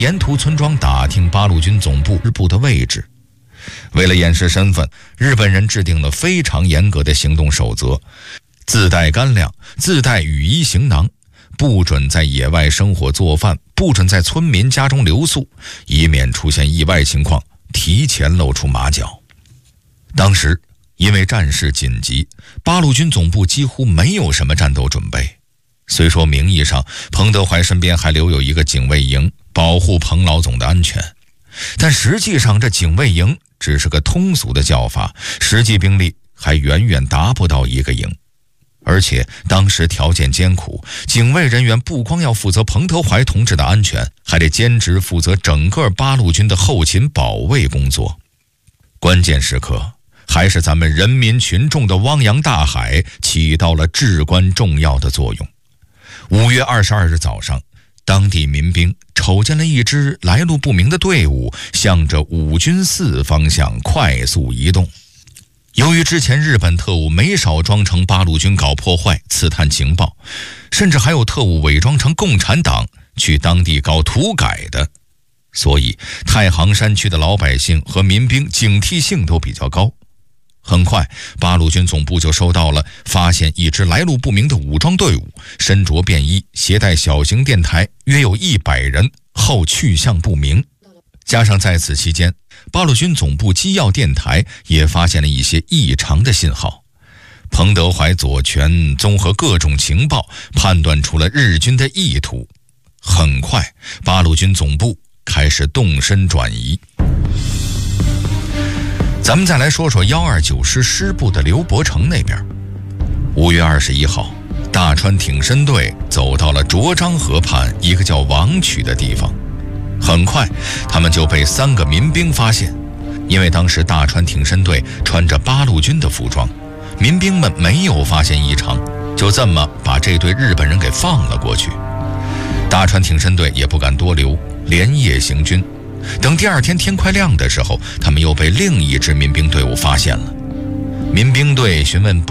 沿途村庄打听八路军总部的位置。为了掩饰身份，日本人制定了非常严格的行动守则，自带干粮，自带雨衣行囊，不准在野外生火做饭，不准在村民家中留宿，以免出现意外情况，提前露出马脚。当时因为战事紧急，八路军总部几乎没有什么战斗准备。虽说名义上彭德怀身边还留有一个警卫营，保护彭老总的安全，但实际上这警卫营只是个通俗的叫法，实际兵力还远远达不到一个营。而且当时条件艰苦，警卫人员不光要负责彭德怀同志的安全，还得兼职负责整个八路军的后勤保卫工作。关键时刻，还是咱们人民群众的汪洋大海起到了至关重要的作用。5月22日早上，当地民兵瞅见了一支来路不明的队伍，向着五军4方向快速移动。由于之前日本特务没少装成八路军搞破坏、刺探情报，甚至还有特务伪装成共产党去当地搞土改的，所以太行山区的老百姓和民兵警惕性都比较高。很快，八路军总部就收到了发现一支来路不明的武装队伍，身着便衣，携带小型电台，约有100人，后去向不明。加上在此期间，八路军总部机要电台也发现了一些异常的信号。彭德怀左权综合各种情报，判断出了日军的意图。很快，八路军总部开始动身转移。咱们再来说说129师师部的刘伯承那边。5月21号，大川挺身队走到了涿漳河畔一个叫王曲的地方。很快，他们就被3个民兵发现。因为当时大川挺身队穿着八路军的服装，民兵们没有发现异常，就这么把这队日本人给放了过去。大川挺身队也不敢多留，连夜行军。等第2天天快亮的时候，他们又被另一支民兵队伍发现了。民兵队询问